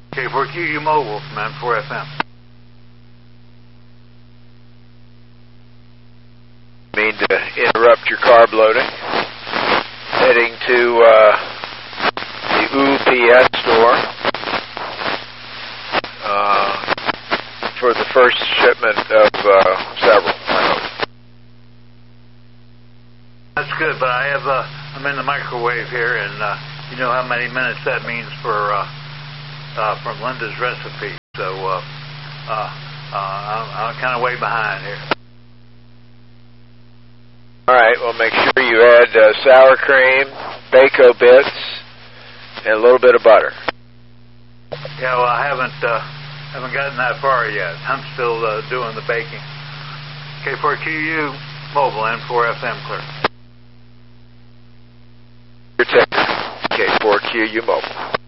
K4QU Mobile from M4FM. Mean to interrupt your carb loading. Heading to the UPS store for the first shipment of several, I hope. That's good, but I'm in the microwave here, and you know how many minutes that means for from Linda's recipe. So I'm kind of way behind here. All right, well, make sure you add sour cream, Bako bits, and a little bit of butter. Yeah, well, I haven't gotten that far yet. I'm still doing the baking. K4QU Mobile, M4FM clear. Your ticker, K4QU Mobile.